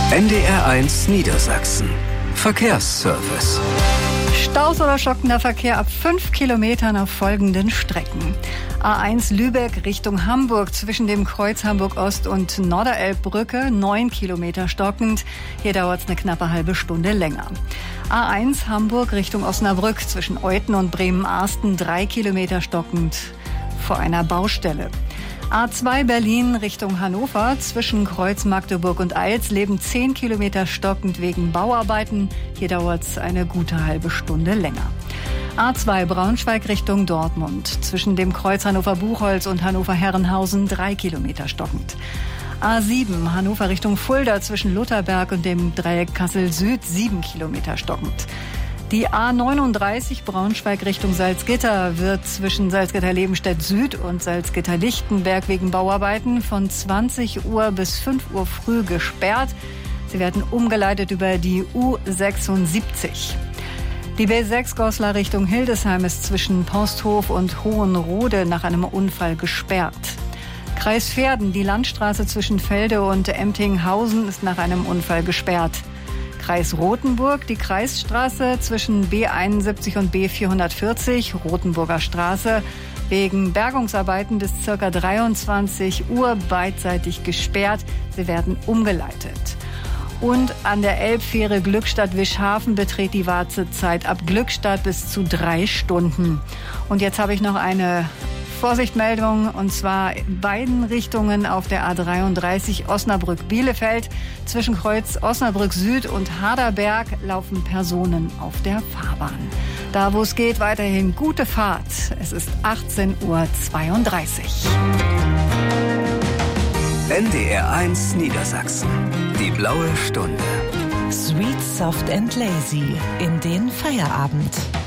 NDR1 Niedersachsen. Verkehrsservice. Staus oder schockender Verkehr ab 5 Kilometern auf folgenden Strecken. A1 Lübeck Richtung Hamburg zwischen dem Kreuz Hamburg-Ost und Norderelbbrücke 9 Kilometer stockend. Hier dauert es eine knappe halbe Stunde länger. A1 Hamburg Richtung Osnabrück zwischen Euthen und Bremen-Arsten 3 Kilometer stockend vor einer Baustelle. A2 Berlin Richtung Hannover zwischen Kreuz Magdeburg und Eilsleben 10 Kilometer stockend wegen Bauarbeiten. Hier dauert es eine gute halbe Stunde länger. A2 Braunschweig Richtung Dortmund zwischen dem Kreuz Hannover-Buchholz und Hannover-Herrenhausen 3 Kilometer stockend. A7 Hannover Richtung Fulda zwischen Lutherberg und dem Dreieck Kassel-Süd 7 Kilometer stockend. Die A39 Braunschweig Richtung Salzgitter wird zwischen Salzgitter-Lebenstedt Süd und Salzgitter-Lichtenberg wegen Bauarbeiten von 20 Uhr bis 5 Uhr früh gesperrt. Sie werden umgeleitet über die U76. Die B6 Goslar Richtung Hildesheim ist zwischen Posthof und Hohenrode nach einem Unfall gesperrt. Kreis Verden, die Landstraße zwischen Felde und Emtinghausen ist nach einem Unfall gesperrt. Kreis Rothenburg, die Kreisstraße zwischen B71 und B440, Rothenburger Straße, wegen Bergungsarbeiten bis ca. 23 Uhr beidseitig gesperrt. Sie werden umgeleitet. Und an der Elbfähre Glückstadt-Wischhafen beträgt die Wartezeit ab Glückstadt bis zu 3 Stunden. Und jetzt habe ich noch eine Vorsichtmeldung, und zwar beiden Richtungen auf der A33 Osnabrück-Bielefeld. Zwischen Kreuz Osnabrück Süd und Harderberg laufen Personen auf der Fahrbahn. Da wo es geht, weiterhin gute Fahrt. Es ist 18:32 Uhr. NDR1 Niedersachsen. Die blaue Stunde. Sweet, soft and lazy in den Feierabend.